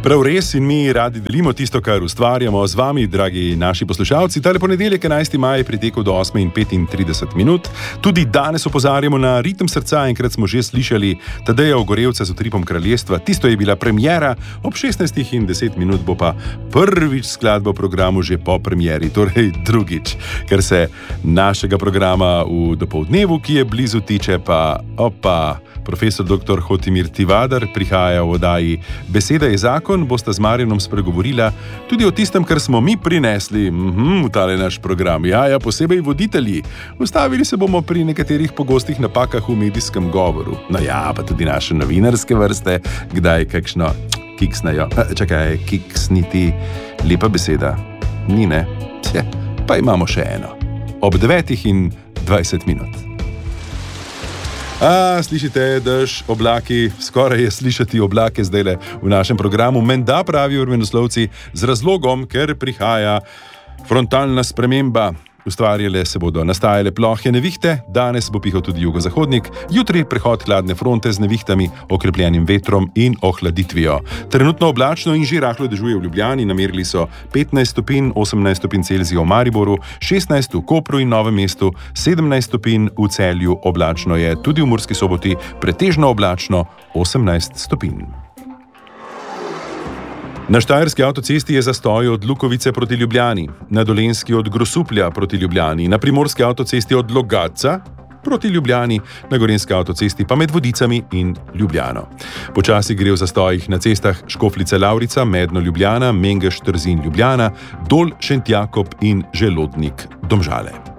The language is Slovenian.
Prav res in mi radi delimo tisto, kar ustvarjamo z vami, dragi naši poslušalci. Tale ponedeljek 11. maj je pritekel do 8:35. Tudi danes opozarjamo na ritem srca, enkrat smo že slišali Tadeja Ogorevca z utripom kraljestva. Tisto je bila premiera, ob 16:10 bo pa prvič skladba v programu že po premieri, torej drugič. Ker se našega programa v dopoldnevu, ki je blizu, tiče, pa profesor dr. Hotimir Tivadar prihaja v oddaji Beseda je zakon, bosta z Marjanom spregovorila tudi o tistem, kar smo mi prinesli v tale naš program. Ja, posebej voditelji. Ustavili se bomo pri nekaterih pogostih napakah v medijskem govoru. No ja, pa tudi naše novinarske vrste, kdaj kakšno kiksnajo. Čakaj, kiksniti, lepa beseda. Ni, ne? Pa imamo še eno. Ob 9:20. Slišite dež, oblaki, skoraj je slišati oblake zdajle v našem programu. Menda pravijo vremenoslovci z razlogom, ker prihaja frontalna sprememba. Ustvarjale se bodo nastajale plohe nevihte, danes bo pihal tudi jugozahodnik, jutri prehod hladne fronte z nevihtami, okrepljenim vetrom in ohladitvijo. Trenutno oblačno in že rahlo dežuje v Ljubljani, namerili so 15 stopinj, 18 stopinj Celzija v Mariboru, 16 v Kopru in Novem mestu, 17 stopinj v Celju, oblačno je tudi v Murski Soboti, pretežno oblačno 18 stopinj. Na štajerski avtocesti je zastoj od Lukovice proti Ljubljani, na dolenjski od Grosuplja proti Ljubljani, na primorski avtocesti od Logatca proti Ljubljani, na gorenjski avtocesti pa med Vodicami in Ljubljano. Počasi gre v zastojih na cestah Škofljica-Lavrica, Medno-Ljubljana, Mengeš-Trzin-Ljubljana, Dol-Šentjakob in Želodnik-Domžale.